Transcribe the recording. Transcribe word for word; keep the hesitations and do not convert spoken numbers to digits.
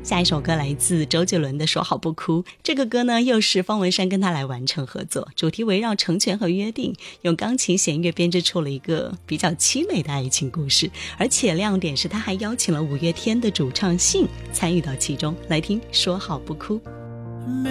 下一首歌来自周杰伦的《说好不哭》，这个歌呢又是方文山跟他来完成合作，主题围绕成全和约定，用钢琴弦乐编织出了一个比较凄美的爱情故事，而且亮点是他还邀请了五月天的主唱信参与到其中。来听《说好不哭》。